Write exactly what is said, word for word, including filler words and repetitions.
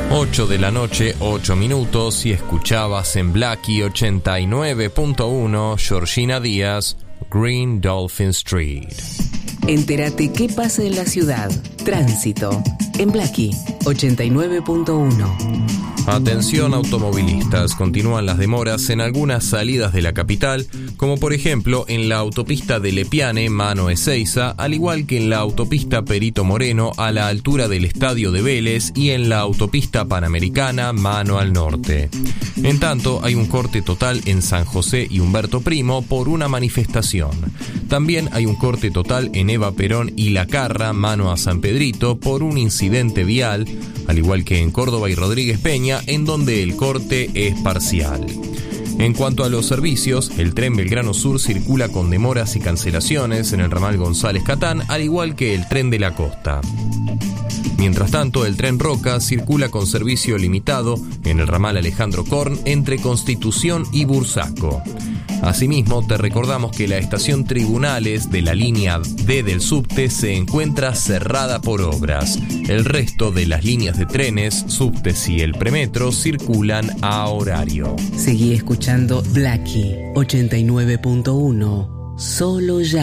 ocho de la noche, ocho minutos, y escuchabas en Blackie ochenta y nueve punto uno Georgina Díaz, Green Dolphin Street. Entérate qué pasa en la ciudad. Tránsito en Blackie ochenta y nueve punto uno. Atención automovilistas, continúan las demoras en algunas salidas de la capital, como por ejemplo en la autopista de Lepiane, mano Ezeiza, al igual que en la autopista Perito Moreno a la altura del Estadio de Vélez y en la autopista Panamericana, mano al norte. En tanto, hay un corte total en San José y Humberto Primo por una manifestación. También hay un corte total en Eva Perón y La Carra, mano a San Pedrito, por un incidente vial, al igual que en Córdoba y Rodríguez Peña, en donde el corte es parcial. En cuanto a los servicios, el tren Belgrano Sur circula con demoras y cancelaciones en el ramal González Catán, al igual que el tren de la costa. Mientras tanto, el tren Roca circula con servicio limitado en el ramal Alejandro Korn entre Constitución y Bursaco. Asimismo, te recordamos que la estación Tribunales de la línea D del subte se encuentra cerrada por obras. El resto de las líneas de trenes, subtes y el premetro circulan a horario. Seguí escuchando Blackie ochenta y nueve punto uno. Solo ya.